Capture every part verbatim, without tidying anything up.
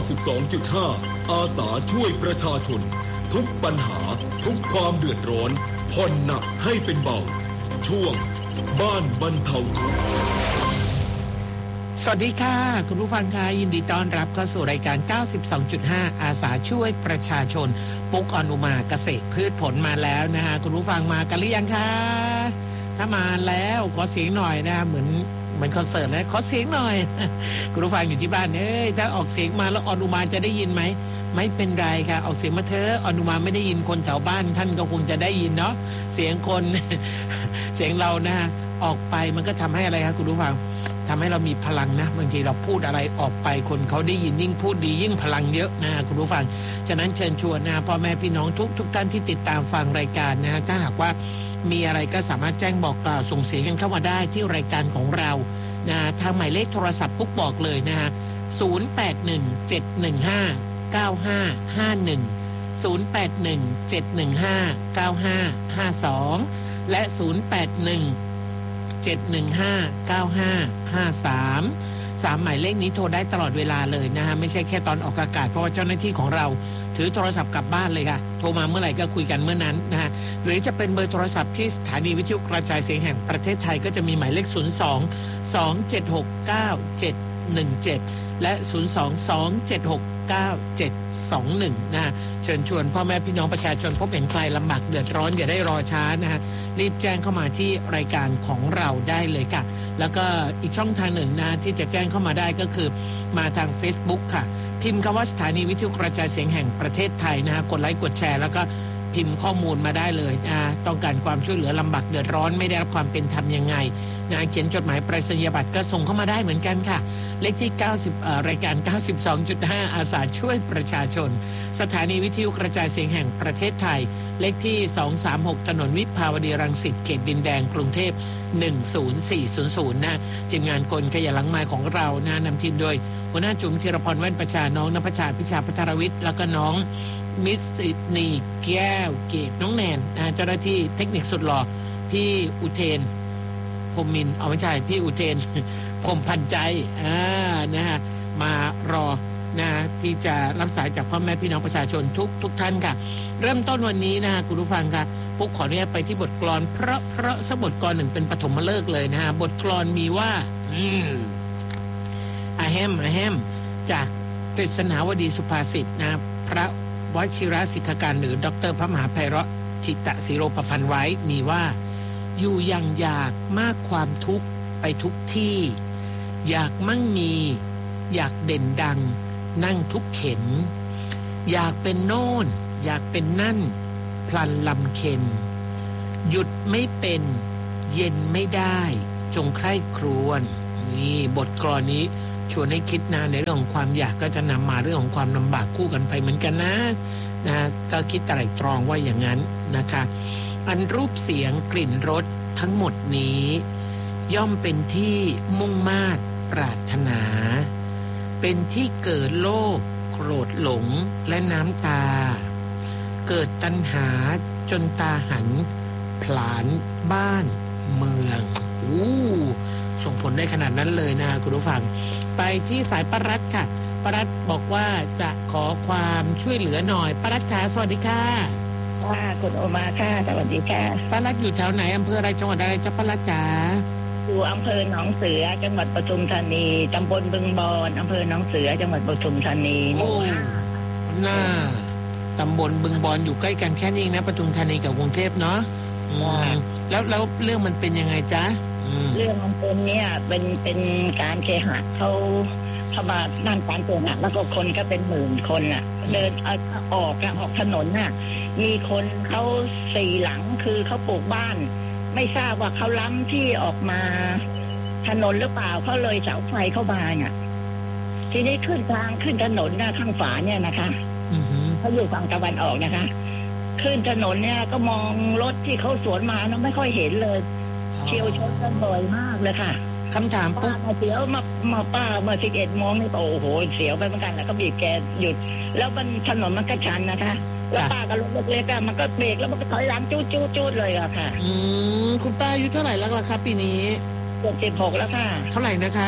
สิบสองจุดห้า อาสาช่วยประชาชนทุกปัญหาทุกความเดือดร้อนผ่อนหนักให้เป็นเบาช่วงบ้านบรรเทาทุกข์สวัสดีค่ะคุณผู้ฟังค่ะยินดีต้อนรับเข้าสู่รายการ เก้าสิบสองจุดห้า อาสาช่วยประชาชนปุ๊กอนุมาเกษตรพืชผลมาแล้วนะฮะคุณผู้ฟังมากันหรือยังคะถ้ามาแล้วขอเสียงหน่อยนะเหมือนเหมือนคอนเสิร์ตนะขอเสียงหน่อยคุณผู้ฟังอยู่ที่บ้านเอ้ยถ้าออกเสียงมาแล้วอนุมาจะได้ยินไหมไม่เป็นไรค่ะออกเสียงมาเถอะอนุมาไม่ได้ยินคนแถวบ้านท่านก็คงจะได้ยินเนาะเสียงคน เสียงเรานะฮะออกไปมันก็ทำให้อะไรครับคุณผู้ฟังทำให้เรามีพลังนะบางทีเราพูดอะไรออกไปคนเขาได้ยินยิ่งพูดดียิ่งพลังเยอะนะคุณผู้ฟังฉะนั้นเชิญชวนนะพ่อแม่พี่น้องทุกทุกท่านที่ติดตามฟังรายการนะถ้าหากว่ามีอะไรก็สามารถแจ้งบอกกล่าวส่งเสียงกันเข้ามาได้ที่รายการของเรานะทางหมายเลขโทรศัพท์ปุ๊กบอกเลยนะฮะศูนย์ แปด หนึ่ง เจ็ด หนึ่ง ห้า เก้า ห้า ห้า หนึ่ง ศูนย์ แปด หนึ่ง เจ็ด หนึ่ง ห้า เก้า ห้า ห้า สองและศูนย์ แปด หนึ่ง เจ็ด หนึ่ง ห้า เก้า ห้า ห้า สาม สามหมายเลขนี้โทรได้ตลอดเวลาเลยนะฮะไม่ใช่แค่ตอนออกอากาศเพราะว่าเจ้าหน้าที่ของเราถือโทรศัพท์กลับบ้านเลยค่ะโทรมาเมื่อไหร่ก็คุยกันเมื่อนั้นนะฮะหรือจะเป็นเบอร์โทรศัพท์ที่สถานีวิทยุกระจายเสียงแห่งประเทศไทยก็จะมีหมายเลขศูนย์ สอง สอง เจ็ด หก เก้า เจ็ด หนึ่ง เจ็ดและศูนย์ สอง สอง เจ็ด หก เก้า เจ็ด สอง หนึ่งนะฮะเชิญชวนพ่อแม่พี่น้องประชาชนพบเห็นใครลำบากเดือดร้อนอย่าได้รอช้านะฮะรีบแจ้งเข้ามาที่รายการของเราได้เลยค่ะแล้วก็อีกช่องทางหนึ่งนะที่จะแจ้งเข้ามาได้ก็คือมาทาง Facebook ค่ะพิมพ์คำว่าสถานีวิทยุกระจายเสียงแห่งประเทศไทยนะฮะกดไลค์กดแชร์แล้วก็พิมพ์ข้อมูลมาได้เลยนะต้องการความช่วยเหลือลำบากเดือดร้อนไม่ได้รับความเป็นธรรมยังไงนะเขียนจดหมายไปรษณียบัตรก็ส่งเข้ามาได้เหมือนกันค่ะเลขที่เก้าสิบเอ่อรายการ เก้าสิบสองจุดห้า อาสาช่วยประชาชนสถานีวิทยุกระจายเสียงแห่งประเทศไทยเลขที่สองสามหกถนนวิภาวดีรังสิตเขตดินแดงกรุงเทพหนึ่งศูนย์สี่ศูนย์ศูนย์นะทีมงานกลขยันหลังไมค์ของเรานะนำทีมโดยหัวหน้าจุ๋มธีรพรแว่นประชาน้องณภัชชาพิชาพัทรวิทย์แล้วก็น้องมิสซินีแก้วเกตน้องแนนนะเจ้าหน้าที่เทคนิคสุดหล่อพี่อุเทนพรหมินทร์เอาไม่ใช่พี่อุเทนพรหมพันใจอ่านะฮะมารอนะที่จะรับสายจากพ่อแม่พี่น้องประชาชนทุกทุกท่านค่ะเริ่มต้นวันนี้นะคุณผู้ฟังค่ะปุ๊กขออนุญาตไปที่บทกลอนเพราะเพราะสักบทกลอนหนึ่งเป็นปฐมฤกษ์เลยนะฮะบทกลอนมีว่าอืมอะแฮมอะแฮมจากกฤษณาวดีสุภาษิตนะพระวชิรศิขการหรือดร.พระมหาไพเราะทิตศิโรปพันธ์ไว้มีว่าอยู่อย่างอยากมากความทุกข์ไปทุกที่อยากมั่งมีอยากเด่นดังนั่งทุกเข็นอยากเป็นโน่นอยากเป็นนั่นพลันลำเค็มหยุดไม่เป็นเย็นไม่ได้จงใคร่ครวญนี่บทกลอนนี้ชวนให้คิดนะในเรื่องของความอยากก็จะนำมาเรื่องของความลำบากคู่กันไปเหมือนกันนะนะก็คิดไตร่ตรองว่าอย่างนั้นนะคะอันรูปเสียงกลิ่นรสทั้งหมดนี้ย่อมเป็นที่มุ่งมา่ปรารถนาเป็นที่เกิดโลภโกรธหลงและน้ำตาเกิดตัณหาจนตาหันผลาญบ้านเมืองอู้ส่งผลได้ขนาดนั้นเลยนะคุณผู้ฟังไปที่สายปรัดค่ะปรัดบอกว่าจะขอความช่วยเหลือหน่อยปรัดค่ะสวัสดีค่ะค่ะคุณโอมาค่ะสวัสดีค่ะปรัดอยู่แถวไหนอำเภออะไรจังหวัดอะไรจ๊ะปรัดจ๋าอยู่อำเภอหนองเสือจังหวัดปทุมธานีตำบลบึงบอนอำเภอหนองเสือจังหวัดปทุมธานีโอ้น่าตำบลบึงบอนอยู่ใกล้กันแค่นี้นะปทุมธานีกับกรุงเทพเนาะแล้วแล้วเรื่องมันเป็นยังไงจ๊ะเรื่องมันเป็นเนี่ยเป็นเป็นการเคหะเขาเขามาด้านการเคหะแล้วก็คนก็เป็นหมื่นคนอ่ะเดินออกออกถนนน่ะมีคนเขาสี่หลังคือเขาปลูกบ้านไม่ทราบว่าเขาล้ำที่ออกมาถนนหรือเปล่าเขาเลยเสาไฟเข้ามาเนี่ยทีนี้ขึ้นทางขึ้นถนนหน้าข้างฝาเนี่ยนะคะเขาอยู่ฝั่งตะวันออกนะคะขึ้นถนนเนี่ยก็มองรถที่เขาสวนมานะไม่ค่อยเห็นเลยเฉียวชนกันบ่อยมากเลยค่ะคำถามป้าเสียวมามาป้าเมื่อสิบเอ็ดโมงนี่โอ้โหเสียวไปเหมือนกันแล้วก็บีบแกหยุดแล้วมันถนนมันก็ชันนะคะแล้วป้าก็รถเล็กๆมันก็เบรกแล้วมันก็ถอยหลังจู้จู้จู้เลยอะค่ะอืมคุณป้าอายุเท่าไหร่แล้วล่ะครับปีนี้เจ็ดสิบหกแล้วค่ะเท่าไหร่นะคะห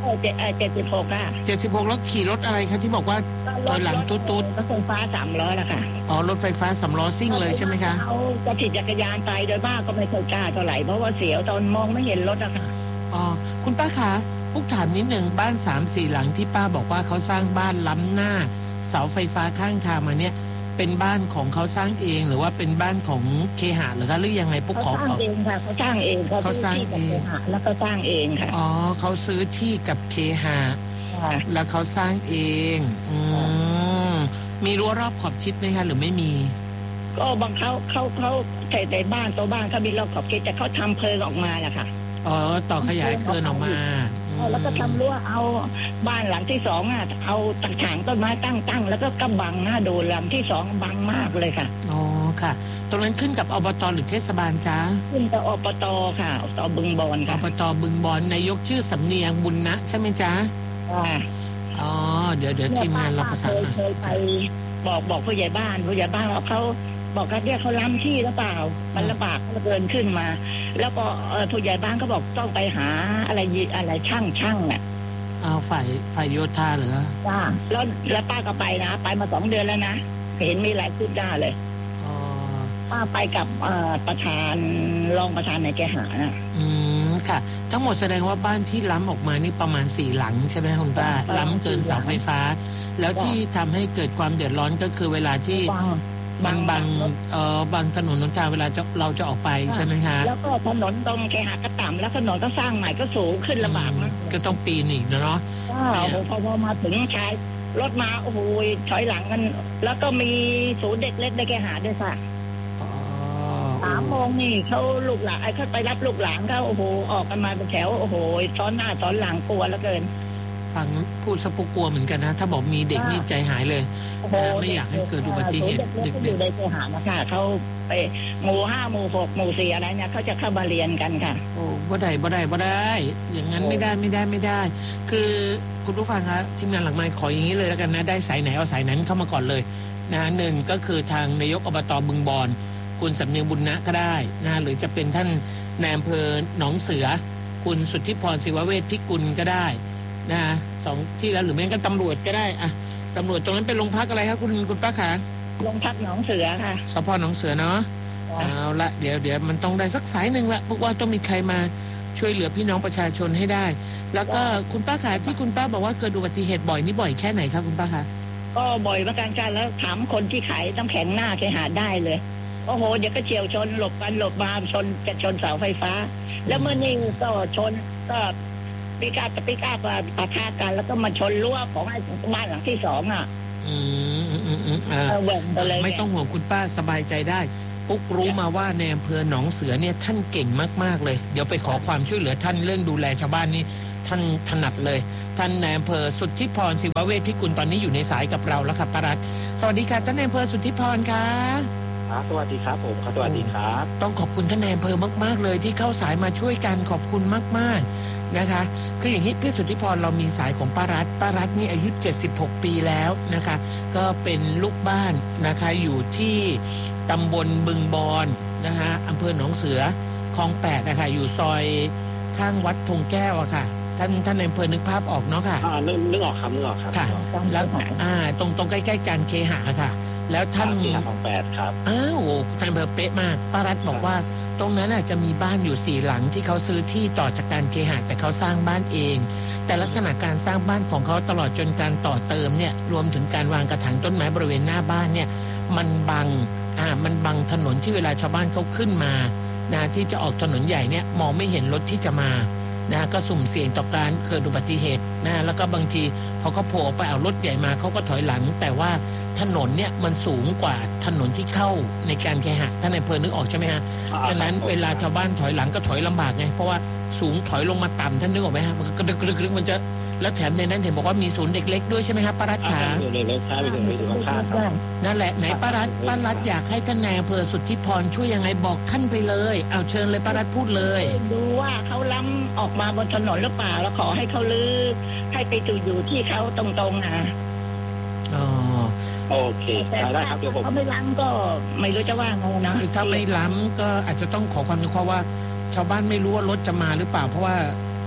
เจ็ดเจ็ดสิบหกอ่ะเจ็ดสิบหกแล้วขี่รถอะไรคะที่บอกว่าถอยหลังตุ๊ดตุ๊ดรถไฟฟ้าสามล้อละค่ะอ๋อรถไฟฟ้าสามล้อซิ่งเลยใช่ไหมคะเขาจะขี่จักรยานไปโดยมากก็ไม่เคยกล้าเท่าไหร่เพราะว่าเสียวตอนมองไม่เห็นรถอะค่ะอ๋อคุณป้าคะปุ๊กถามนิดหนึ่งบ้านสามสี่หลังที่ป้าบอกว่าเขาสร้างบ้านล้ำหน้าเสาไฟฟ้าข้างทางมาเนี่ยเป็นบ้านของเขาสร้างเองหรือว่าเป็นบ้านของเคหะหรือคะหรือยังไงปุ๊กขอเขาสร้างเองค่ะเขาสร้างเองเขาสร้างเองแล้วก็สร้างเองค่ะอ๋อเขาซื้อที่กับเคหะแล้วเขาสร้างเองอืมมีรั้วรอบขอบชิดไหมคะหรือไม่มีก็บางเขาเขาเขาใส่ในบ้านตัวบ้านเขามีรอบขอบชิดแต่เขาทำเพลิงออกมาแหละค่ะอ๋อต่อขยายเพลิงออกมาแล้วก็ทำรั้วเอาบ้านหลังที่สองอ่ะเอาตะถางต้นไม้ตั้งตั้งแล้วก็กำบังหน้าโดนหลังที่สองบังมากเลยค่ะอ๋อค่ะตรงนั้นขึ้นกับอบตหรือเทศบาลจ้าขึ้นกับอบตค่ะอบตบึงบอนค่ะอบตบึงบอนนายกชื่อสำเนียงบุญนะใช่ไหมจ้าอ๋อเดี๋ยวเดี๋ยวทีมงานเราประสานเคยไปบอกบอกผู้ใหญ่บ้านผู้ใหญ่บ้านว่าเขาบอกว่าเนี่ยเขาล้ำที่หรือเปล่ามันลำบากเขาเดินขึ้นมาแล้วก็ผู้ใหญ่บ้านก็บอกต้องไปหาอะไรอะไรช่างช่างเนี่ยเอาฝ่ายฝ่ายโยธาเหรอจ้าแล้วแล้วป้าก็ไปนะไปมาสองเดือนแล้วนะเห็นมีหลายคืบหน้าเลยป้าไปกับประธานรองประธานในแกหานะอืมค่ะทั้งหมดแสดงว่าบ้านที่ล้ำออกมานี่ประมาณสี่หลังใช่ไหมคุณป้าล้ำเกินเสาไฟฟ้าแล้วที่ทำให้เกิดความเดือดร้อนก็คือเวลาที่บางบางเอ่อบางถนนหนทางเวลาเราจะออกไปใช่ไหมคะแล้วก็ถนนตรงแกหาก็ต่ำแล้วถนนก็สร้างใหม่ก็สูงขึ้นลำบากมากก็ต้องปีนอีกเนาะพอพอมาถึงชายรถมาโอ้โหถอยหลังกันแล้วก็มีศูนย์เด็กเล็กในแกหาด้วยค่ะสามโมงนี่เขาลูกหลานไอ้เขาไปรับลูกหลานเขาโอ้โหออกกันมาเป็นแถวโอ้โหซ้อนหน้าซ้อนหลังกลัวแล้วเกินฟังพูดสะปุกกลัวเหมือนกันนะถ้าบอกมีเด็กนี่ใจหายเลยไม่อยากให้เกิดอุบัติเหตุเด็กๆอยู่ในเคหะนะคะเขาไปหมู่ห้าหมู่หกหมู่สี่อะไรเนี่ยเขาจะเข้ามาเรียนกันค่ะโอ้บ่ได้บ่ได้บ่ได้อย่างนั้นไม่ได้ไม่ได้ไม่ได้ คือคุณผู้ฟังคะทีมงานหลังไมค์ขออย่างนี้เลยแล้วกันนะได้สายไหนเอาสายนั้นเข้ามาก่อนเลยนะหนึ่งก็คือทางนายกอบตบึงบอนคุณสำเนียงบุญนะก็ได้นะหรือจะเป็นท่านนายอำเภอหนองเสือคุณสุทธิพรศิวเวชพิกุลก็ได้นะสองที่แล้วหรือแม้กระทั่งตำรวจก็ได้อะตำรวจตรงนั้นเป็นโรงพักอะไรครับคุณคุณป้าขาโรงพักหนองเสือค่ะสพหนองเสือเนาะเอาละเดี๋ยวเดี๋ยวมันต้องได้สักสายหนึ่งละเพราะว่าต้องมีใครมาช่วยเหลือพี่น้องประชาชนให้ได้แล้วก็คุณป้าขาที่คุณป้าบอกว่าเกิดอุบัติเหตุบ่อยนี่บ่อยแค่ไหนครับคุณป้าคะก็บ่อยประการการแล้วถามคนที่ขายน้ำแข็งหน้าเคหาได้เลยโอ้โหเดี๋ยวก็เฉียวชนหลบกันหลบมาชนจะชนเสาไฟฟ้าแล้วเมื่อนี่ก็ชนก็ปีกากับปีกาปะทะกันแล้วก็มาชนรั้วของไอ้บ้านหลังที่สองอ่ะอืมอืมอืมอ่าไม่ต้องห่วงคุณป้าสบายใจได้ปุ๊กรู้มาว่าในอำเภอหนองเสือเนี่ยท่านเก่งมากๆเลยเดี๋ยวไปขอความช่วยเหลือท่านเรื่องดูแลชาวบ้านนี่ท่านถนัดเลยท่านนายอำเภอสุทธิพรศิวเวชพิกุลตอนนี้อยู่ในสายกับเราแล้วครับป้ารัตน์สวัสดีค่ะท่านนายอำเภอสุทธิพรค่ะสวัสดีครับผมสวัสดีครับต้องขอบคุณท่านนายอำเภอมากๆเลยที่เข้าสายมาช่วยกันขอบคุณมากๆนะคะคืออย่างนี้พี่สุทธิพรเรามีสายของป้ารัตน์ป้ารัตน์นี่อายุเจ็ดสิบหกปีแล้วนะคะก็เป็นลูกบ้านนะคะอยู่ที่ตำบลบึงบอนนะคะอำเภอหนองเสือคลองแปดนะคะอยู่ซอยข้างวัดธงแก้วอะค่ะท่านท่านในอำเภอนึกภาพออกเนาะค่ะอ่านึกนึกออกครับนึกออกครับค่ะแล้วอ่าตรงตรงใกล้ๆกันเคหะค่ะแล้วท่านคลองแปดครับอ้าวท่านอำเภอเป๊ะมากป้ารัตน์บอกว่าตรงนั้นจะมีบ้านอยู่สี่หลังที่เขาซื้อที่ต่อจากการเคหะแต่เขาสร้างบ้านเองแต่ลักษณะการสร้างบ้านของเขาตลอดจนการต่อเติมเนี่ยรวมถึงการวางกระถางต้นไม้บริเวณหน้าบ้านเนี่ยมันบังอ่ามันบังถนนที่เวลาชาวบ้านเขาขึ้นมานะที่จะออกถนนใหญ่เนี่ยมองไม่เห็นรถที่จะมานะก็สุ่มเสี่ยงต่อการเกิดอุบัติเหตุนะแล้วก็บางทีพอเขาโผล่ไปเอารถใหญ่มาเขาก็ถอยหลังแต่ว่าถนนเนี่ยมันสูงกว่าถนนที่เข้าในการเคหะท่านในอำเภอนึกออกใช่ไหมฮะฉะนั้นเวลาชาวบ้านถอยหลังก็ถอยลำบากไงเพราะว่าสูงถอยลงมาต่ำท่านนึกออกไหมฮะมันก็กรึกๆมันจะแล้วแถมในนั้นเห็นบอกว่ามีศูนย์เด็กเล็กด้วยใช่ไหมครับป้ารัตน์ขาศูนย์เด็กเล็กใช่ไปถึงไปถึงข้างนั่นแหละไหนป้ารัตน์ป้ารัตน์อยากให้ท่านนายอำเภอสุทธิพรช่วยยังไงบอกท่านไปเลยเอาเชิญเลยป้ารัตน์พูดเลยดูว่าเขาล้ำออกมาบนถนนหรือเปล่าแล้วขอให้เขาลื้อให้ไปอยู่อยู่ที่เขาตรงๆนะอ๋อโอเคได้ครับเดี๋ยวผมเขาไม่ล้ำก็ไม่รู้จะว่าไงนะคือถ้าไม่ล้ำก็อาจจะต้องขอความอนุเคราะห์ว่าชาวบ้านไม่รู้ว่ารถจะมาหรือเปล่าเพราะว่า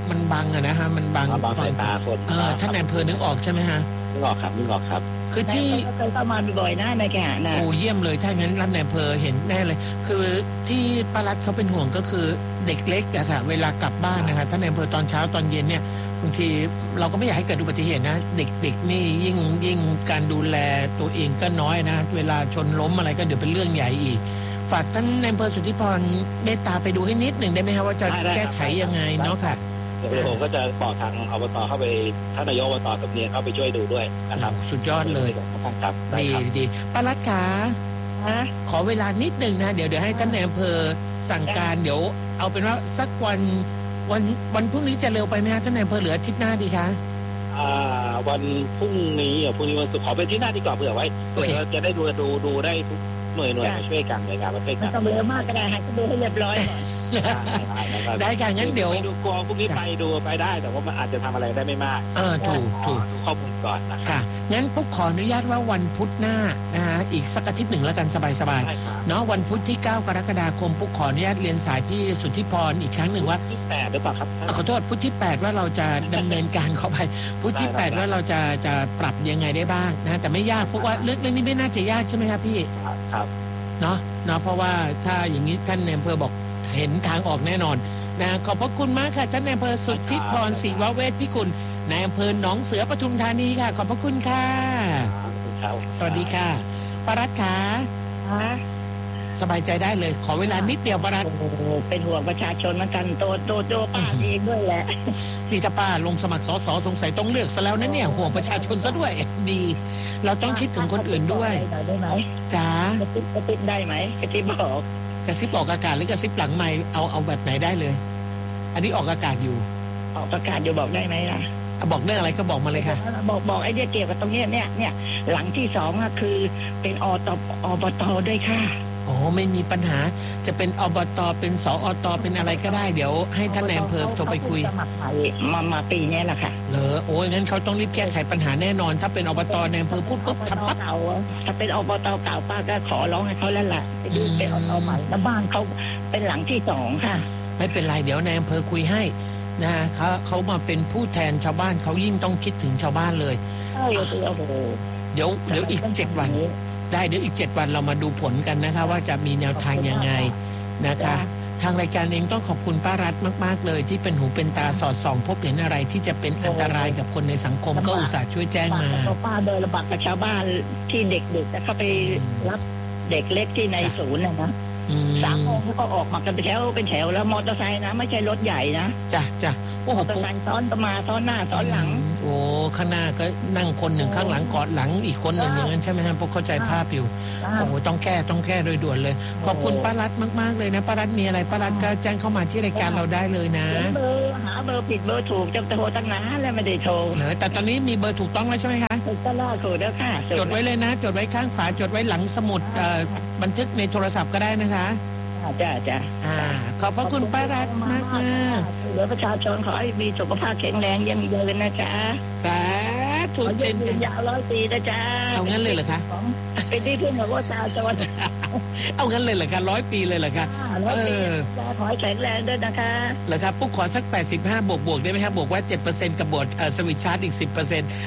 มันบังอะนะฮะมันบังบังสายตาคนเออท่านนายอำเภอนึกออกใช่ไหมฮะนึกออกครับนึกออกครับคือที่เคยเข้ามาบ่อยๆนะนายแกนะโอ้เยี่ยมเลยถ้างั้นท่านนายอำเภอเห็นแน่เลยคือที่ป้ารัตเขาเป็นห่วงก็คือเด็กเล็กอะค่ะเวลากลับบ้านนะคะท่านนายอำเภอตอนเช้าตอนเย็นเนี่ยบางทีเราก็ไม่อยากให้เกิดอุบัติเหตุนะเด็กๆนี่ยิ่งยิ่งการดูแลตัวเองก็น้อยนะเวลาชนล้มอะไรก็เดี๋ยวเป็นเรื่องใหญ่อีกฝากท่านนายอำเภอสุทธิพรเมตตาไปดูให้นิดหนึ่งได้ไหมคะว่าจะแก้ไขยังไงเนาะค่ะเดี๋ยวผมก็จะบอกทางอบตเข้าไปท่านนายกอบตกับเนียนเข้าไปช่วยดูด้วยนะครับสุดยอดเลยครับดีดีป้ารัตขาขอเวลานิดหนึ่งนะเดี๋ยวเดี๋ยวให้ท่านนายอำเภอสั่งการเดี๋ยวเอาเป็นว่าสักวันวันวันพรุ่งนี้จะเร็วไปไหมฮะท่านนายอำเภอเหลืออาทิตย์หน้าดีคะอ่าวันพรุ่งนี้อ่ะพรุ่งนี้วันศุกร์ขอเป็นที่หน้าดีกว่าเผื่อไว้เผื่อจะได้ดูดูดูได้ทุกหน่วยหน่วยมาช่วยกันหน่วยงานมาช่วยกันไม่ต้องเร็วมากก็ได้ให้ดูให้เรียบร้อยก่อนได้ค่ะงั้นเดี๋ยวไปดูกองพวกนี้ไปดูไปได้แต่ว่ามันอาจจะทำอะไรได้ไม่มากเออถูกถูกดูข้อมูลก่อนนะค่ะงั้นพวกขออนุญาตว่าวันพุธหน้านะฮะอีกสักอาทิตย์หนึ่งแล้วกันสบายๆเนาะวันพุธที่เก้ากรกฎาคมพวกขออนุญาตเรียนสายพี่สุทธิพรอีกครั้งหนึ่งว่าที่แปดหรือเปล่าครับขอโทษพุธที่แปดว่าเราจะดำเนินการเข้าไปพุธที่แปดว่าเราจะจะปรับยังไงได้บ้างนะแต่ไม่ยากเพราะว่าเรื่องนี้ไม่น่าจะยากใช่ไหมครับพี่ครับเนาะเนาะเพราะว่าถ้าอย่างนี้ท่านนายอำเภอบอกเห็นทางออกแน่นอนนะขอบพระคุณมากค่ะท่านนายอำเภอสุทธิพรศรีวเวชพิกุลนายอำเภอหนองเสือปทุมธานีค่ะขอบพระคุณค่ะสวัสดีค่ะปรัตขาสบายใจได้เลยขอเวลานิดเดียวปรัตเป็นห่วงประชาชนเหมือนกันโตโตโตป้าเองด้วยแหละนี่ถ้าป้าลงสมัครสสสงสัยต้องเลือกซะแล้วนะเนี่ยห่วงประชาชนซะด้วยดีเราต้องคิดถึงคนอื่นด้วยได้ไหมจ๋ากระติบได้ไหมกระติบบอกกระซิบออกอากาศหรือกระซิบหลังไมค์เอาเอาแบบไหนได้เลยอันนี้ออกอากาศอยู่ออกอากาศอยู่บอกได้ไหมล่ะบอกเรื่องอะไรก็บอกมาเลยค่ะบอกบอกไอ้เนี่ยเกี่ยวกับตรงนี้เนี่ยเนี่ยหลังที่สองอะคือเป็นอตอบตด้วยค่ะอ๋อไม่มีปัญหาจะเป็นอบตเป็นสอตเป็นอะไรก็ได้เดี๋ยวให้ท่านนายอำเภอโทรไปคุยมามาปีนี้แหละค่ะเหรอโอ้ยงั้นเขาต้องรีบแก้ไขปัญหาแน่นอนถ้าเป็นอบตนายอำเภอพูดปุ๊บทำปั๊บถ้าเป็นอบตเก่าป้าก็ขอร้องให้เขาแล้วล่ะไปดูเป็นอบตใหม่แล้วบ้านเขาเป็นหลังที่สองค่ะไม่เป็นไรเดี๋ยวนายอำเภอคุยให้นะเขาเขามาเป็นผู้แทนชาวบ้านเขายิ่งต้องคิดถึงชาวบ้านเลยใช่โอ้โหเดี๋ยวเดี๋ยวอีกเจ็ดวันได้เดี๋ยวอีกเจ็ดวันเรามาดูผลกันนะคะว่าจะมีแนวทางยังไงนะคะทางรายการเองต้องขอบคุณป้ารัตมากๆเลยที่เป็นหูเป็นตาสอดส่องพบเห็นอะไรที่จะเป็นอันตรายกับคนในสังคมก็อุตส่าห์ช่วยแจ้งมาป้าเดินระบาดกับชาวบ้านที่เด็กๆจะเข้าไปรับเด็กเล็กที่ในศูนย์นะนะสามโมงเขาก็ออกมากันเป็นแถวเป็นแถวแล้วมอเตอร์ไซค์นะไม่ใช่รถใหญ่นะจ้ะจ้ะโอ้โหมอเตอร์ไซค์ซ้อนมาซ้อนหน้าซ้อนหลังโอ้ข้างหน้าก็นั่งคนหนึ่งข้างหลังกอดหลังอีกคนหนึ่งอย่างนั้นใช่ไหมฮะพวกเข้าใจภาพอยู่โอ้โหต้องแก้ต้องแก้โดยด่วนเลยขอบคุณป้ารัตมากๆเลยนะป้ารัตมีอะไรป้ารัตก็แจ้งเข้ามาที่รายการเราได้เลยนะเบอร์หาเบอร์ผิดเบอร์ถูกจะโทรตั้งนานแล้วไม่ได้โทรเนอะแต่ตอนนี้มีเบอร์ถูกต้องแล้วใช่ไหมคะถูกต้องแล้วถูกแล้วค่ะจดไว้เลยนะจดไว้ข้างฝาจดไว้หลังสมุดบันทึกในโทรศัพท์ก็ได้นะคะจ้าจ้าขอบพระคุณป้ารัตมากมากเหลือประชาชนขอให้มีสุขภาพแข็งแรงยังยืนนะจ๊ะสาธุเช่นกันยาวร้อยปีนะจ๊ะเอางั้นเลยเหรอคะเป็นที่พึ่งของประชาชนเอางั้นเลยเหรอคะร้อยปีเลยเหรอคะเออขอให้แข็งแรงด้วยนะคะเหรอครับปุ๊กขอสักแปดสิบห้าบวกบวกได้ไหมครับบวกว่าเจ็ดเปอร์เซ็นต์กับบวกสวิตชาร์จอีกสิบเปอร์เซ็นต์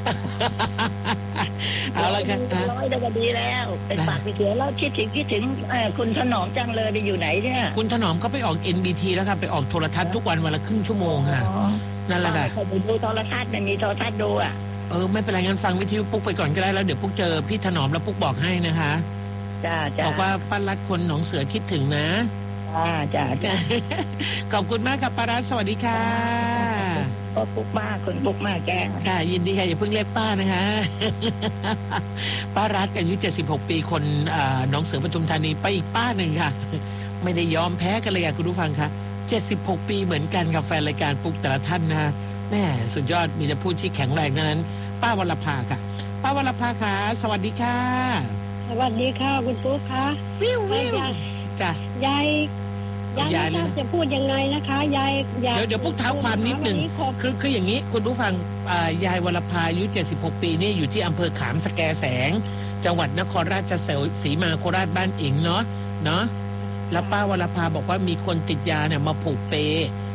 เอาละครับร้อยได้ก็ดีแล้วเป็นปากไปเถื่อแล้วคิดถึงคิดถึงคุณถนอมจังเลยไปอยู่ไหนเนี่ยคุณถนอมเขาไปออก เอ็น บี ที แล้วครับไปออกโทรทัศน์ทุกวันวันละครึ่งชั่วโมงค่ะนั่นแหละค่ะไปดูโทรทัศน์มันมีโทรทัศน์ดูอ่ะเออไม่เป็นไรงั้นฟังวิทยุปุ๊กไปก่อนก็ได้แล้วเดี๋ยวปุ๊กเจอพี่ถนอมแล้วปุ๊กบอกให้นะคะจ้าจ้าบอกว่าป้ารัตคนหนองเสือคิดถึงนะจ้าจ้าจ้าขอบคุณมากครับป้ารัตสวัสดีค่ะก็ปุ๊กมากคนปุ๊กมากแกค่ะยินดีค่ะอย่าเพิ่งเรียกป้านะคะป้ารัตอายุเจ็ดสิบหกปีคนหนองเสือปทุมธานีไปอีกป้าหนึ่งค่ะไม่ได้ยอมแพ้กันเลยค่ะคุณผู้ฟังคะเจ็ดสิบหกปีเหมือนกันกับแฟนรายการปุ๊กแต่ละท่านนะแม่สุดยอดมีแต่พูดที่แข็งแรงเท่านั้นป้าวรภาค่ะป้าวรภาค่ะสวัสดีค่ะสวัสดีค่ะคุณปุ๊กค่ะวิววิวจ้ะยายยายไม่ทราบจะพูดยังไงนะคะยายเดี๋ยวเดี๋ยวปุ๊กเท้าความนิดหนึ่งคือคืออย่างนี้คุณผู้ฟังยายวรภาอายุเจ็ดสิบหกปีนี่อยู่ที่อำเภอขามสแกแสงจังหวัดนครราชสีมาโคราชบ้านอิงเนาะเนาะแล้วป้าวรภาบอกว่ามีคนติดยาเนี่ยมาผูกเป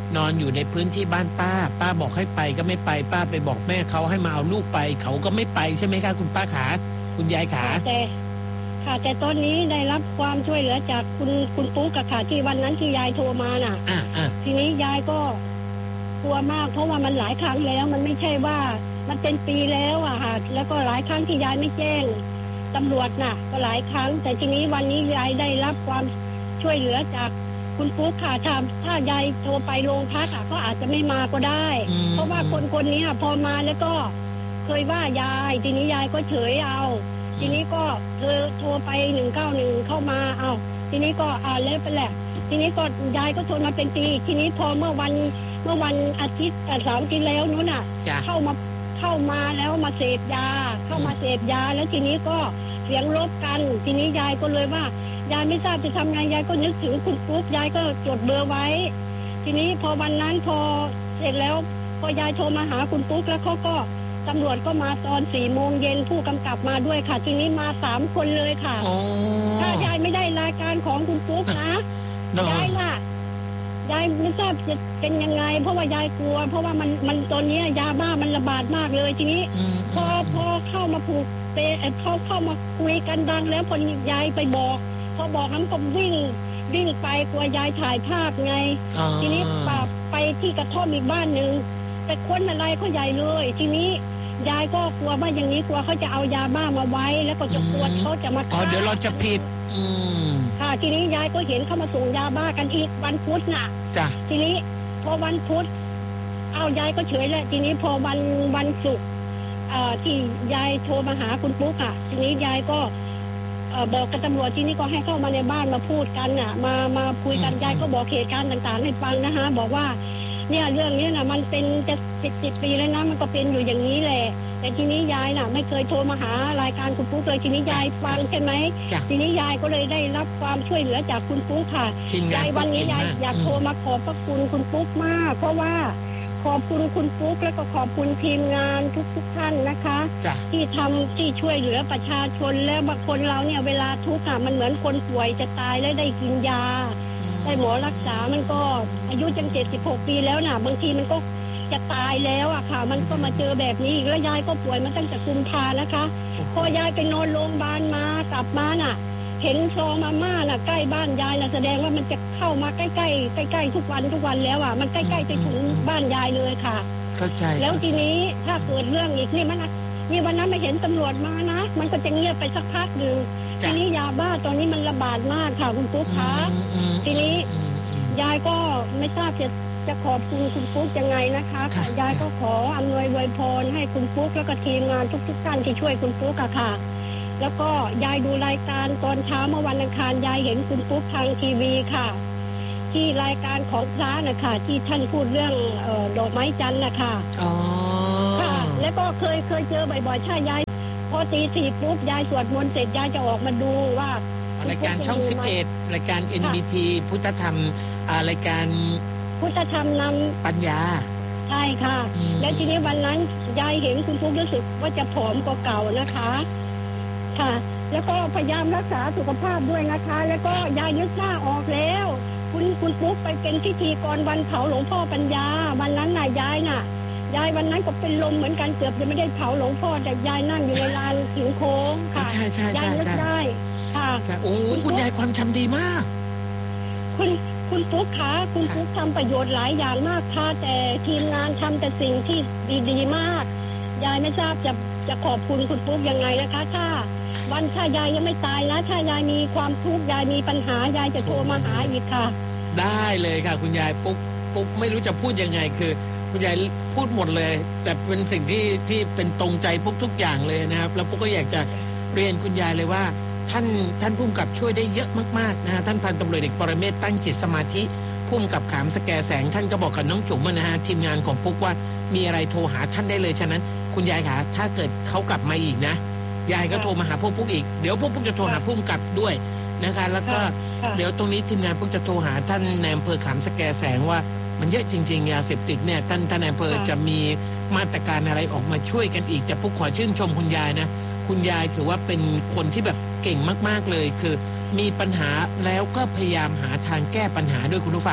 นอนอยู่ในพื้นที่บ้านป้าป้าบอกให้ไปก็ไม่ไปป้าไปบอกแม่เขาให้มาเอาลูกไปเขาก็ไม่ไปใช่ไหมคะคุณป้าขาคุณยายขาแต่ค่ะแต่ตอนนี้ได้รับความช่วยเหลือจากคุณคุณปุ๊กกับค่ะที่วันนั้นที่ยายโทรมาน่ะอ่าอ่าทีนี้ยายก็กลัวมากเพราะว่ามันหลายครั้งแล้วมันไม่ใช่ว่ามันเป็นปีแล้วอะค่ะแล้วก็หลายครั้งที่ยายไม่แจ้งตำรวจน่ะก็หลายครั้งแต่ทีนี้วันนี้ยายได้รับความช่วยเหลือจากคุณปุ๊กค่ะถ้าถ้ายายโทรไปโรงพักอ่ะก็อาจจะไม่มาก็ได้เพราะว่าคนคนนี้พอมาแล้วก็เคยว่ายายทีนี้ยายก็เฉยเอาทีนี้ก็เธอโทรไปหนึ่งเก้าหนึ่งเข้ามาเอาทีนี้ก็อ่าแล้วไปแหละทีนี้ก็ยายก็ทนมาเป็นปีทีนี้พอเมื่อวันเมื่อวันอาทิตย์เสาร์ที่แล้วนู้นน่ะเข้ามาเข้ามาแล้วมาเสพยาเข้ามาเสพยาแล้วทีนี้ก็เสียงรบกันทีนี้ยายก็เลยว่ายายไม่ทราบจะทำไงยายก็นึกถึงคุณปุ๊กยายก็จดเบอร์ไว้ทีนี้พอวันนั้นพอเสร็จแล้วพอยายโทรมาหาคุณปุ๊กแล้วเขาก็ตำรวจก็มาตอนสี่โมงเย็นผู้กำกับมาด้วยค่ะทีนี้มาสามคนเลยค่ะถ้ายายไม่ได้รายการของคุณปุ๊กนะยายน่ะยายไม่ทราบจะเป็นยังไงเพราะว่ายายกลัวเพราะว่ามันมันตอนนี้ยาบ้ามันระบาดมากเลยทีนี้พอพอเข้ามาผูกเปเข้าเข้ามาคุยกันดังแล้วพอยายไปบอกพอบอกนั้นก็วิ่งวิ่งไปกลัวยายถ่ายภาพไงทีนี้ปาไปที่กระท่อมอีกบ้านหนึ่งแต่คนอะไรเขาใหญ่เลยทีนี้ยายก็กลัวว่าอย่างนี้กลัวเขาจะเอายาบ้ามาไว้แล้วก็จะกลัวเขาจะมาฆ่าเดี๋ยวเราจะผิดค่ะทีนี้ยายก็เห็นเขามาส่งยาบ้ากันอีกวันพุธน่ะจ้ะทีนี้พอวันพุธเอายายก็เฉยแหละทีนี้พอวันวันศุกร์ที่ยายโทรมาหาคุณปุ๊กอ่ะทีนี้ยายก็บอกกับตำรวจที่นี่ก็ให้เข้ามาในบ้านมาพูดกันน่ะมามาคุยกันยายก็บอกเหตุการณ์ต่างๆให้ฟังนะคะบอกว่าเนี่ยเรื่องนี้น่ะมันเป็นจะสิบสิบปีแล้วนะมันก็เป็นอยู่อย่างนี้แหละแต่ทีนี้ยายน่ะไม่เคยโทรมาหารายการคุณปุ๊กเลยทีนี้ยายฟังใช่ไหมทีนี้ยายก็เลยได้รับความช่วยเหลือจากคุณปุ๊กค่ะยายวันนี้ยายอยากโทรมาขอบพระคุณคุณปุ๊กมากเพราะว่าขอบคุณคุณปุ๊กแล้วก็ขอบคุณทีมงานทุกๆท่านนะคะที่ทำที่ช่วยเหลือประชาชนและบางคนเราเนี่ยเวลาทุกข์อ่ะมันเหมือนคนป่วยจะตายแล้วได้กินยาได้หมอรักษามันก็อายุจังเจ็ดสิบหกปีแล้วน่ะบางทีมันก็จะตายแล้วอะค่ะมันก็มาเจอแบบนี้อีกแล้วยายก็ป่วยมาตั้งแต่กุมภานะคะพอยายไปนอนโรงพยาบาลมากลับมาน่ะเห็นซองมาม่าน่ะใกล้บ้านยายน่ะแสดงว่ามันจะเข้ามาใกล้ๆใกล้ๆทุกวันทุกวันแล้วอ่ะมันใกล้ๆจะถึงบ้านยายเลยค่ะเข้าใจแล้วทีนี้ถ้าเกิดเรื่องอีกนี่มันนี่วันนั้นไม่เห็นตำรวจมานะมันก็จะเงียบไปสักพักหนึ่งทีนี้ยาบ้าตอนนี้มันระบาดมากค่ะคุณปุ๊กคะทีนี้ยายก็ไม่ทราบจะจะขอบคุณคุณปุ๊กยังไงนะคะยายก็ขออำนวยอวยพรให้คุณปุ๊กแล้วก็ทีมงานทุกๆท่านที่ช่วยคุณปุ๊กอะค่ะแล้วก็ยายดูรายการตอนเช้าเมื่อวันอังคารยายเห็นคุณปุ๊กทางทีวีค่ะที่รายการของพระนะคะที่ท่านพูดเรื่องเอ่อดอกไม้จันทร์นะคะอ๋อค่ะแล้วก็เคยเคยเจอบ่อยๆถ้ายายพอตีสี่ปุ๊บยายสวดมนต์เสร็จยายจะออกมาดูว่ารายการช่องสิบเอ็ดรายการ เอ็น บี ที พุทธธรรมรายการพุทธธรรมนำปัญญาใช่ค่ะแล้วทีนี้วันนั้นยายเห็นคุณปุ๊กรู้สึกว่าจะผอมกว่าเก่านะคะค่ะแล้วก็พยายามรักษาสุขภาพด้วยนะคะแล้วก็ยายนึกหน้าออกแล้วคุณคุณปุ๊กไปเป็นพิธีกรวันเผาหลวงพ่อปัญญาวันนั้นน่ะยายน่ะยายวันนั้นก็เป็นลมเหมือนกันเกือบจะไม่ได้เผาหลวงพ่อแต่ยายนั่งอยู่ในลานหินโค้งค่ะใช่ใช่ยายนึกได้ค่ะโอ้คุณยายความจำดีมากคุณคุณปุ๊กคะคุณปุ๊กทำประโยชน์หลายอย่างมากค่ะแต่ทีมงานทำแต่สิ่งที่ดีๆมากยายไม่ทราบจะจะขอบคุณคุณปุ๊กยังไงนะคะถ้าวันถ้ายายยังไม่ตายนะถ้ายายมีความทุกข์ยายมีปัญหายายจะโทรมาหาอีกค่ะได้เลยค่ะคุณยายปุ๊กปุ๊กไม่รู้จะพูดยังไงคือคุณยายพูดหมดเลยแต่เป็นสิ่งที่ที่เป็นตรงใจปุ๊กทุกอย่างเลยนะครับแล้วปุ๊กก็อยากจะเรียนคุณยายเลยว่าท่านท่านผู้กำกับช่วยได้เยอะมากๆนะฮะท่านพันตำรวจเอกปรเมศตั้งจิตสมาธิผู้กำกับขามสแกแสงท่านก็บอกกับน้องจุ๋มนะฮะทีมงานของปุ๊กว่ามีอะไรโทรหาท่านได้เลยฉะนั้นคุณยายคะถ้าเกิดเขากลับมาอีกนะยายก็โทรมาหาพวกปุ๊กอีกเดี๋ยวพวกปุ๊กจะโทรหาผู้กำกับด้วยนะคะแล้วก็เดี๋ยวตรงนี้ทีมงานปุ๊กจะโทรหาท่านนายอำเภอขามสแกแสงว่ามันเยอะจริงๆยาเสพติดเนี่ยท่านท่านนายอำเภอจะมีมาตรการอะไรออกมาช่วยกันอีกแต่ปุ๊กขอชื่นชมคุณยายนะคุณยายถือว่าเป็นคนที่แบบเก่งมากๆเลยคือมีปัญหาแล้วก็พยายามหาทางแก้ปัญหาด้วยคุณผู้ฟัง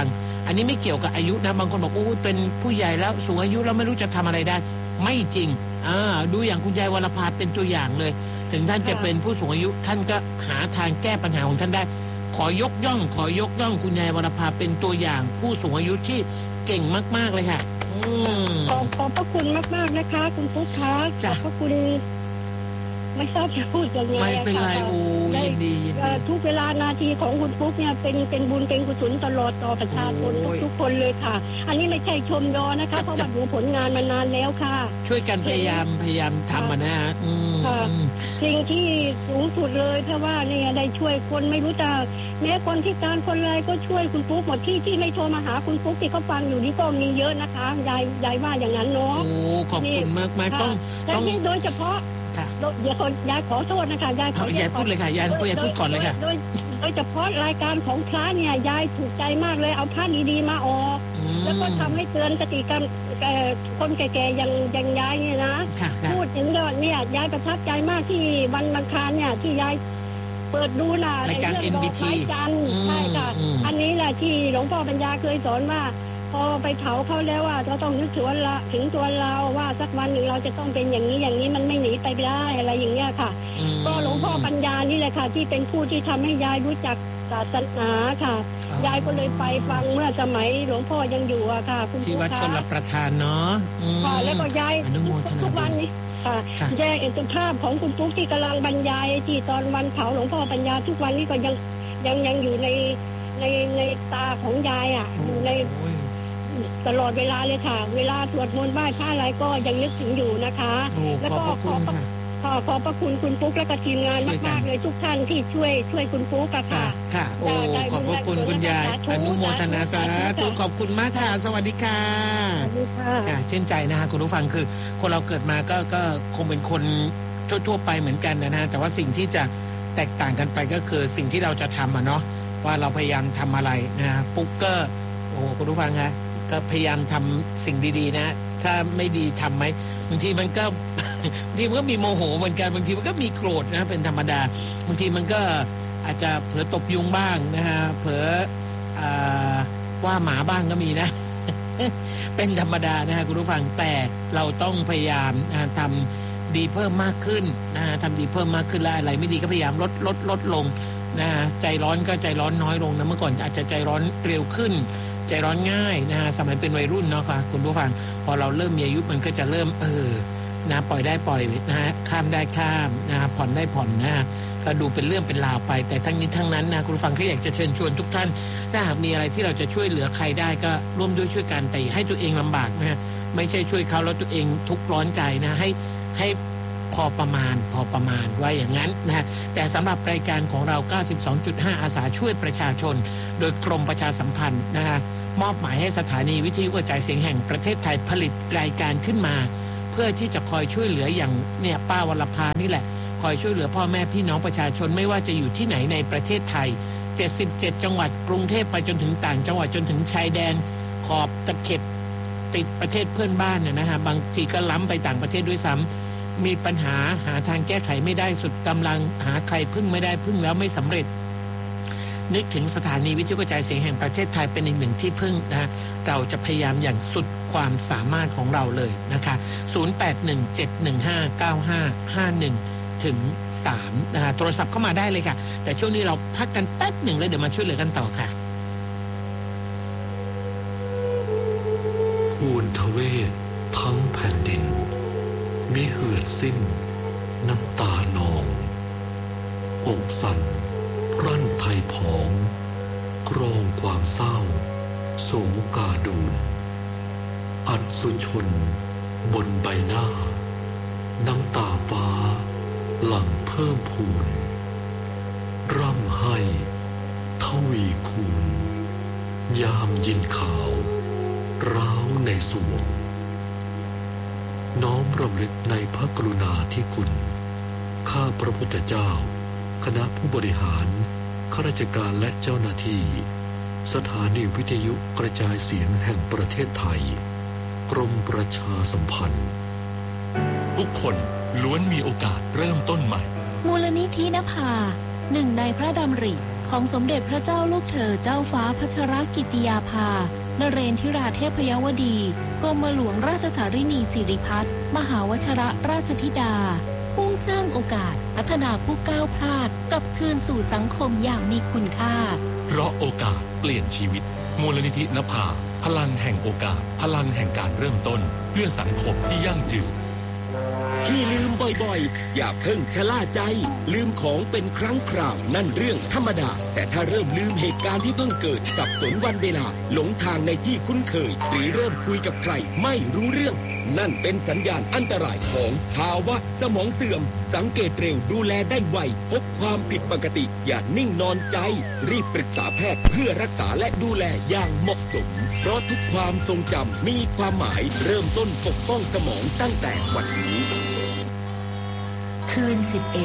อันนี้ไม่เกี่ยวกับอายุนะบางคนบอกโอ้เป็นผู้ใหญ่แล้วสูงอายุแล้วไม่รู้จะทำอะไรได้ไม่จริงอ่าดูอย่างคุณยายวรภาเป็นตัวอย่างเลยถึงท่านจะเป็นผู้สูงอายุท่านก็หาทางแก้ปัญหาของท่านได้ขอยกย่องขอยกย่องคุณยายวรภาเป็นตัวอย่างผู้สูงอายุที่เก่งมากๆเลยค่ะขอบขอบพระคุณมากๆนะคะคุณปุ๊กคะขอบพระคุณไม่ทราบจะพูดยังไงไม่เป็นไรโอ้ยินดีทุกเวลานาทีของคุณปุ๊กเนี่ยเป็นเป็นบุญเป็นกุศลตลอดต่อประชาชนทุกคนเลยค่ะอันนี้ไม่ใช่ชมยอนะคะเพราะว่าดูผลงานมานานแล้วค่ะช่วยกันพยายามพยายามทำนะฮะสิ่งที่สูงสุดเลยเพราะว่าเนี่ยได้ช่วยคนไม่รู้จักแม้คนที่การคนอะไรก็ช่วยคุณปุ๊กหมดที่ที่ไม่โทรมาหาคุณปุ๊กที่เขาฟังอยู่นี่ก็มีเยอะนะคะยายยายว่าอย่างนั้นเนาะโอ้ขอบคุณมากมากต้องต้องโดยเฉพาะเดี๋ยวคนยายขอโทษนะคะยายขอยายพูดเลยค่ะยายพูดยายพูดก่อนเลยค่ะโดยโดยเฉพาะรายการของพระเนี่ยยายถูกใจมากเลยเอาพระดีๆมาออกแล้วก็ทำให้เตือนสติกันคนแก่ๆอย่างอย่างยายเนี่ยนะพูดถึงเนี่ยยายประทับใจมากที่วันวันคารเนี่ยที่ยายเปิดดูน่ะในเรื่องดอกไม้จันทร์ใช่ค่ะอันนี้แหละที่หลวงพ่อปัญญาเคยสอนว่าพอไปเผาเขาแล้วว่าเราต้องนึกถึงละถึงตัวเราว่าสักวันหนึ่งเราจะต้องเป็นอย่างนี้อย่างนี้มันไม่หนีไปได้อะไรอย่างเงี้ยค่ะก็หลวงพ่อปัญญานี่แหละค่ะที่เป็นผู้ที่ทำให้ยายรู้จักศาสนาค่ะยายก็เลยไปฟังเมื่อสมัยหลวงพ่อยังอยู่อะค่ะคุณที่วัดชลประทานเนาะค่ะแล้วก็ยายทุกวันนี้ค่ะแยกเอกภาพของคุณปุ๊กที่กำลังบรรยายที่ตอนวันเผาหลวงพ่อปัญญาทุกวันนี้ก็ยังยังยังอยู่ในในในตาของยายอ่ะอยู่ในตลอดเวลาเลยค่ะเวลาสวดมนต์ไหว้พระอะไรก็ยังนึกถึงอยู่นะคะแล้วก็ขอขอขอบพระคุณคุณปุ๊กและก็ทีมงานมากๆเลยทุกท่านที่ช่วยช่วยคุณปุ๊กค่ะค่ะโอ้ขอบพระคุณคุณยายอนุโมทนาสาธุขอบคุณมากค่ะสวัสดีค่ะสวัสดีค่ะเช่นใจนะคะคุณผู้ฟังคือคนเราเกิดมาก็ก็คงเป็นคนทั่วๆไปเหมือนกันนะฮะแต่ว่าสิ่งที่จะแตกต่างกันไปก็คือสิ่งที่เราจะทำอ่ะเนาะว่าเราพยายามทำอะไรนะฮะปุ๊กก็โอ้คุณผู้ฟังคะก็พยายามทำสิ่งดีๆนะถ้าไม่ดีทำไหมบางทีมันก็บางทีมันก็มีโมโหเหมือนกันบางทีมันก็มีโกรธนะเป็นธรรมดาบางทีมันก็อาจจะเผลอตบยุงบ้างนะฮะเผลอว่าหมาบ้างก็มีนะ เป็นธรรมดานะฮะคุณผู้ฟังแต่เราต้องพยายามทำดีเพิ่มมากขึ้นนะฮะทำดีเพิ่มมากขึ้นแล้วอะไรไม่ดีก็พยายามลดลดลดลงนะฮะใจร้อนก็ใจร้อนน้อยลงนะเมื่อก่อนอาจจะใจร้อนเร็วขึ้นใจร้อนง่ายนะฮะสมัยเป็นวัยรุ่นเนาะค่ะคุณผู้ฟังพอเราเริ่มมีอายุมันก็จะเริ่มเออนะปล่อยได้ปล่อยนะฮะข้ามได้ข้ามนะผ่อนได้ผ่อนนะฮะก็ดูเป็นเรื่องเป็นราวไปแต่ทั้งนี้ทั้งนั้นนะคุณผู้ฟังก็อยากจะเชิญชวนทุกท่านถ้าหากมีอะไรที่เราจะช่วยเหลือใครได้ก็ร่วมด้วยช่วยกันแต่ให้ตัวเองลำบากนะฮะไม่ใช่ช่วยเขาแล้วตัวเองทุกข์ร้อนใจนะให้ให้พอประมาณพอประมาณว่าอย่างนั้นนะฮะแต่สำหรับรายการของเรา เก้าสิบสองจุดห้า อาสาช่วยประชาชนโดยกรมประชาสัมพันธ์นะฮะมอบหมายให้สถานีวิทยุกระจายเสียงแห่งประเทศไทยผลิตรายการขึ้นมาเพื่อที่จะคอยช่วยเหลืออย่างเนี่ยป้าวรภานี่แหละคอยช่วยเหลือพ่อแม่พี่น้องประชาชนไม่ว่าจะอยู่ที่ไหนในประเทศไทยเจ็ดสิบเจ็ดจังหวัดกรุงเทพไปจนถึงต่างจังหวัดจนถึงชายแดนขอบตะเข็บติดประเทศเพื่อนบ้านเนี่ยนะฮะบางทีก็ล้ำไปต่างประเทศด้วยซ้ำมีปัญหาหาทางแก้ไขไม่ได้สุดกำลังหาใครพึ่งไม่ได้พึ่งแล้วไม่สำเร็จนึกถึงสถานีวิทยุกระจายเสียงแห่งประเทศไทยเป็นอีกหนึ่งที่พึ่งนะเราจะพยายามอย่างสุดความสามารถของเราเลยนะคะศูนย์ แปด หนึ่ง เจ็ด หนึ่ง ห้า เก้า ห้า ห้า หนึ่งถึงสามนะฮะโทรศัพท์เข้ามาได้เลยค่ะแต่ช่วงนี้เราพักกันแป๊บหนึ่งแล้วเดี๋ยวมาช่วยเหลือกันต่อค่ะภูนทเวศทั้งแผ่นดินมิเหือดสิ้นน้ำตานองอกสั่นรั่นไทยผองกรองความเศร้าโศกาดูนอัศชนบนใบหน้าน้ำตาฟ้าหลั่งเพิ่มพูนร่ำให้ทวีคูณยามยินข่าวร้าวในสวงน้อมรำลึกในพระกรุณาธิคุณข้าพระพุทธเจ้าคณะผู้บริหารข้าราชการและเจ้าหน้าที่สถานีวิทยุกระจายเสียงแห่งประเทศไทยกรมประชาสัมพันธ์ทุกคนล้วนมีโอกาสเริ่มต้นใหม่มูลนิธินภาหนึ่งในพระดำริขของสมเด็จพระเจ้าลูกเธอเจ้าฟ้าพัชรกิติยาภานเรนทิราเทพยวดีกรมหลวงราชสารินีสิริพัฒน์มหาวชรราชธิดามุ่งสร้างโอกาสพัฒนาผู้ก้าวพลาดกลับคืนสู่สังคมอย่างมีคุณค่าเพราะโอกาสเปลี่ยนชีวิตมูลนิธินภาพลังแห่งโอกาสพลังแห่งการเริ่มต้นเพื่อสังคมที่ยั่งยืนที่ลืมบ่อยๆอย่าเพิ่งชะล่าใจลืมของเป็นครั้งคราวนั่นเรื่องธรรมดาแต่ถ้าเริ่มลืมเหตุการณ์ที่เพิ่งเกิดสับสนวันเวลาหลงทางในที่คุ้นเคยหรือเริ่มคุยกับใครไม่รู้เรื่องนั่นเป็นสัญญาณอันตรายของภาวะสมองเสื่อมสังเกตเร็วดูแลได้ไวพบความผิดปกติอย่านิ่งนอนใจรีบปรึกษาแพทย์เพื่อรักษาและดูแลอย่างเหมาะสมเพราะทุกความทรงจำมีความหมายเริ่มต้นปกป้องสมองตั้งแต่วันนี้คืนสิบเอ็ด